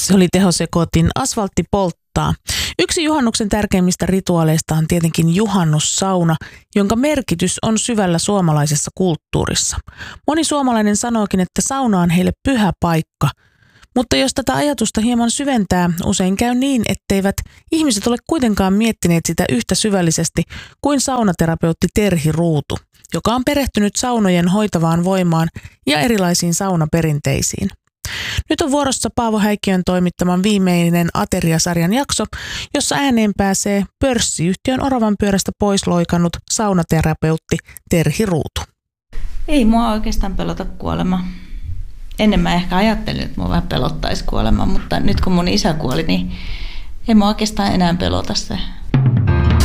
Se oli tehosekoitin Asfaltti polttaa. Yksi juhannuksen tärkeimmistä rituaaleista on tietenkin juhannussauna, jonka merkitys on syvällä suomalaisessa kulttuurissa. Moni suomalainen sanookin, että sauna on heille pyhä paikka. Mutta jos tätä ajatusta hieman syventää, usein käy niin, etteivät ihmiset ole kuitenkaan miettineet sitä yhtä syvällisesti kuin saunaterapeutti Terhi Ruutu, joka on perehtynyt saunojen hoitavaan voimaan ja erilaisiin saunaperinteisiin. Nyt on vuorossa Paavo Häikkiön toimittaman viimeinen Ateria-sarjan jakso, jossa ääneen pääsee pörssiyhtiön oravan pyörästä pois loikannut saunaterapeutti Terhi Ruutu. Ei mua oikeastaan pelota kuolema. Ennen mä ehkä ajattelin, että mua vähän pelottaisi kuolema, mutta nyt kun mun isä kuoli, niin ei mua oikeastaan enää pelota se.